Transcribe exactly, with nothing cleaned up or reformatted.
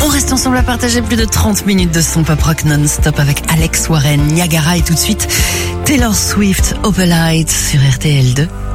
On reste ensemble à partager plus de trente minutes de son pop rock non-stop avec Alex Warren, Niagara et tout de suite Taylor Swift, Opalite sur R T L deux.